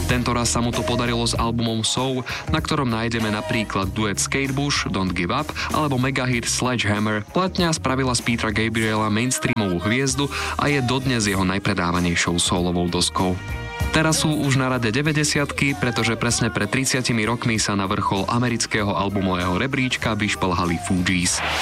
Tentoraz sa mu to podarilo s albumom So, na ktorom nájdeme napríklad duet Kate Bush, Don't Give Up alebo megahit Sledgehammer. Platňa spravila z Petera Gabriela mainstreamovú hviezdu a je dodnes jeho najpredávanejšou solovou doskou. Teraz sú už na rade 90-ky, pretože presne pred 30 rokmi sa na vrchol amerického albumového rebríčka vyšplhali Fugees.